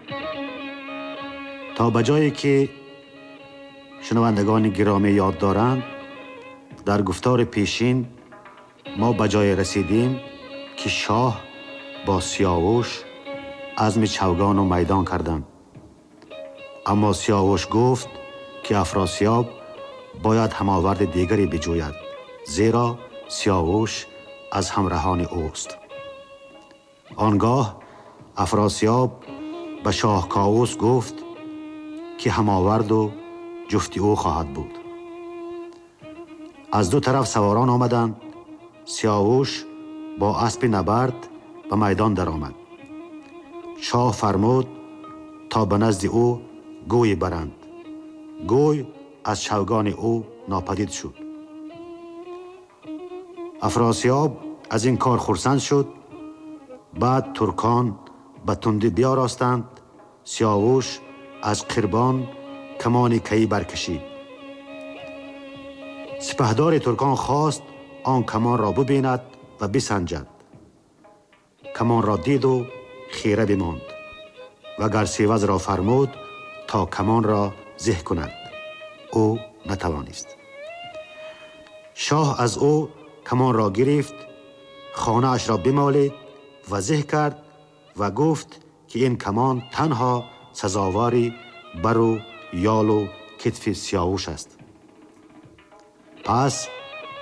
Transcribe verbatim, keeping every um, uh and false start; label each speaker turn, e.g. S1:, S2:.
S1: تا به جایی که شنوندگان گرامی یاد دارند، در گفتار پیشین ما به جای رسیدیم که شاه با سیاوش عزم چوگان و میدان کردند. اما سیاوش گفت که افراسیاب باید هماورد دیگری بجوید، زیرا سیاوش از همراهان اوست. آنگاه افراسیاب به شاه کاووس گفت که هماورد و جفتی او خواهد بود. از دو طرف سواران آمدند. سیاوش با اسب نبرد به میدان در آمد. شاه فرمود تا به نزد او گوی برند. گوی از چوگان او ناپدید شد. افراسیاب از این کار خرسند شد. بعد ترکان به تندی بیاراستند. سیاوش از قربان کمان کی برکشید. سپهدار ترکان خواست آن کمان را ببیند و بسنجد. کمان را دید و خیره بماند و گرسیوز را فرمود تا کمان را زه کند. او نتوانست. شاه از او کمان را گرفت، خانه اش را بمالید و زه کرد و گفت که این کمان تنها سزاواری بر و یال و کتف سیاوش است. پس